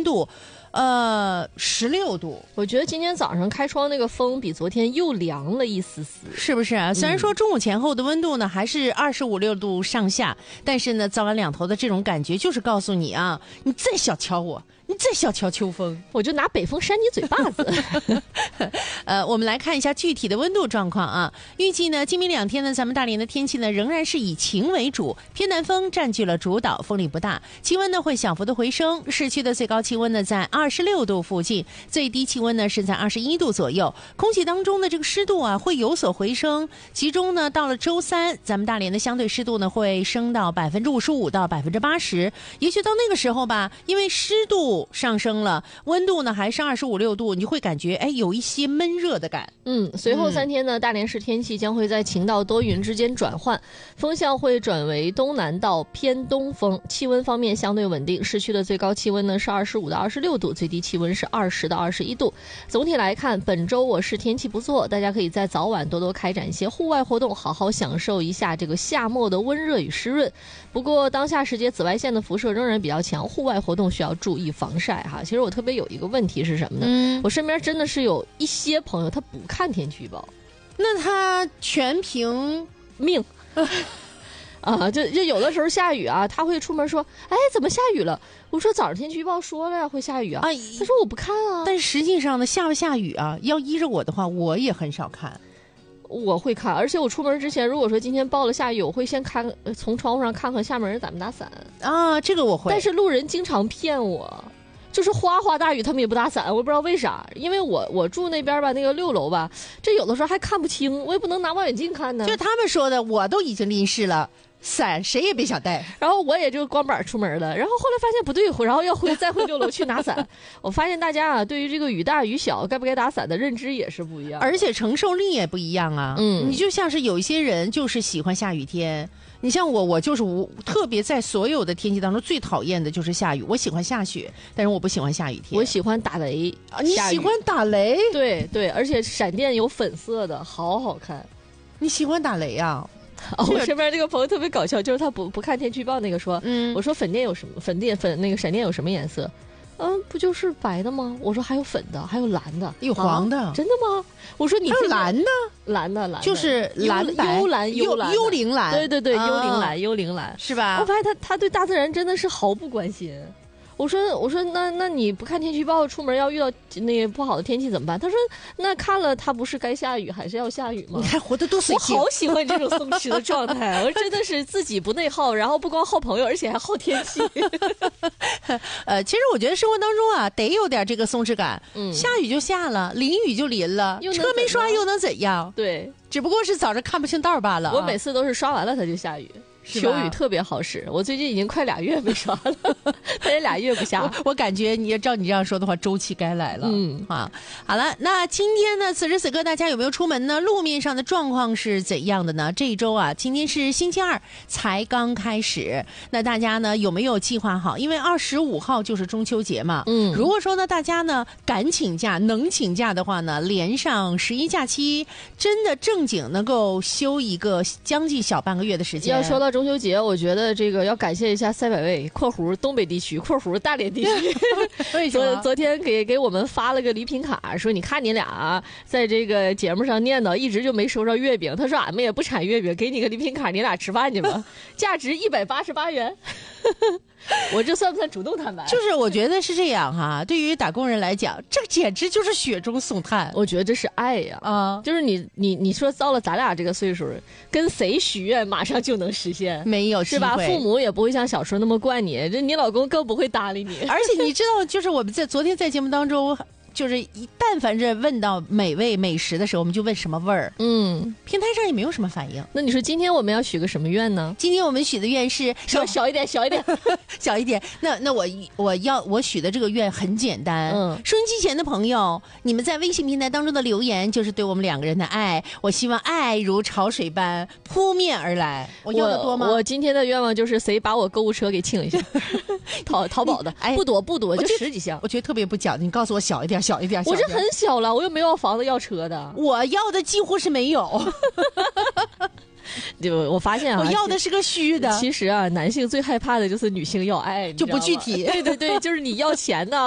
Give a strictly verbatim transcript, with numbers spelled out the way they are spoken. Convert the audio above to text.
度呃，十六度。 我觉得今天早上开窗那个风比昨天又凉了一丝丝， 是不是啊？虽然说中午前后的温度呢还是二十五六度上下，但是呢早晚两头的这种感觉就是告诉你啊，你再小瞧我，你再小瞧秋风， 我就拿北风扇你嘴巴子。 呃，我们来看一下具体的温度状况啊。预计呢，今明两天呢，咱们大连的天气呢仍然是以晴为主，偏南风占据了主导，风力不大，气温呢会小幅的回升。市区的最高气温呢在二十六度附近，最低气温呢是在二十一度左右。空气当中的这个湿度啊会有所回升，其中呢到了周三，咱们大连的相对湿度呢会升到百分之五十五到百分之八十。也许到那个时候吧，因为湿度上升了，温度呢还是二十五六度，你就会感觉哎有一些闷热的感。 嗯，随后三天呢，嗯、大连市天气将会在晴到多云之间转换，风向会转为东南到偏东风。气温方面相对稳定，市区的最高气温呢是二十五到二十六度，最低气温是二十到二十一度。总体来看，本周我市天气不错，大家可以在早晚多多开展一些户外活动，好好享受一下这个夏末的温热与湿润。不过当下时节紫外线的辐射仍然比较强，户外活动需要注意防晒哈。其实我特别有一个问题是什么呢？嗯、我身边真的是有一些朋友他不看天气预报， 那他全凭命。啊，就就有的时候下雨啊，他会出门说，哎，怎么下雨了？我说早上天气预报说了呀，会下雨啊。啊他说我不看啊。 但是实际上呢，下不下雨啊，要依着我的话，我也很少看。 我会看，而且我出门之前，如果说今天报了下雨，我会先看，从窗户上看看下面人打没打伞啊。这个我会。 但是路人经常骗我。就是哗哗大雨他们也不打伞，我不知道为啥，因为我我住那边吧，那个六楼吧，这有的时候还看不清，我也不能拿望远镜看呢。 就他们说的，我都已经淋湿了，伞谁也别想带， 然后我也就光板出门了，然后后来发现不对，然后要回再回六楼去拿伞。我发现大家啊，对于这个雨大雨小该不该打伞的认知也是不一样， 而且承受力也不一样啊。嗯，你就像是有一些人就是喜欢下雨天。你像我，我就是无特别在所有的天气当中最讨厌的就是下雨。我喜欢下雪，但是我不喜欢下雨天。 我喜欢打雷啊！你喜欢打雷？ 对对，而且闪电有粉色的，好好看。 你喜欢打雷啊？ 哦，我身边这个朋友特别搞笑，就是他不不看天气预报那个说，嗯，我说粉电有什么？粉电粉那个闪电有什么颜色？嗯，不就是白的吗？我说还有粉的，还有蓝的， 有黄的， 啊、真的吗？我说你还有蓝的， 蓝的蓝的， 就是蓝白幽蓝幽蓝幽灵蓝， 对对对，啊、幽灵蓝幽灵蓝是吧？ 我发现他他对大自然真的是毫不关心。我说我说那那你不看天气预报，出门要遇到那个不好的天气怎么办？他说那看了它不是该下雨还是要下雨吗？ 你看活得多随性， 我好喜欢这种松弛的状态。我真的是自己不内耗，然后不光耗朋友，而且还耗天气。 呃，其实我觉得生活当中啊，得有点这个松弛感。嗯，下雨就下了，淋雨就淋了，车没刷又能怎样？ 对， 只不过是早上看不清道罢了、啊。 我每次都是刷完了它就下雨。求雨特别好使，我最近已经快俩月没刷了，它也俩月不下。 我, 我感觉你要照你这样说的话，周期该来了。嗯啊，好了，那今天呢，此时此刻大家有没有出门呢？路面上的状况是怎样的呢？这一周啊，今天是星期二，才刚开始。那大家呢有没有计划好？因为二十五号就是中秋节嘛。嗯，如果说呢大家呢敢请假、能请假的话呢，连上十一假期，真的正经能够休一个将近小半个月的时间。 要说到中秋节，我觉得这个要感谢一下赛百味（括弧东北地区）（括弧大连地区） 为什么？ 昨昨天给给我们发了个礼品卡，说你看你俩在这个节目上念叨，一直就没收着月饼。他说俺们也不产月饼，给你个礼品卡，你俩吃饭去吧，价值一百八十八元。我这算不算主动坦白？ 就是我觉得是这样哈，对于打工人来讲，这简直就是雪中送炭。 我觉得这是爱呀，啊，就是你你你说到了咱俩这个岁数，跟谁许愿马上就能实现？ 没有， 是吧？父母也不会像小时候那么惯你，这你老公更不会搭理你。 而且你知道，就是我们在昨天在节目当中。就是一但凡是问到美味美食的时候，我们就问什么味儿。嗯，平台上也没有什么反应。 那你说今天我们要许个什么愿呢？ 今天我们许的愿是小小一点，小一点， 小一点。那那我我要我许的这个愿很简单。嗯，收音机前的朋友，你们在微信平台当中的留言就是对我们两个人的爱。我希望爱如潮水般扑面而来。我要的多吗？ 我, 我今天的愿望就是谁把我购物车给清一下，淘淘宝的，哎，不多不多，就十几箱。 我觉得特别不讲究，你告诉我小一点。小一点， 我这很小了，我又没有房子要车的， 我要的几乎是没有。 就我发现啊， 我要的是个虚的。 其实啊，男性最害怕的就是女性要爱， 就不具体。 对对对，就是你要钱呢。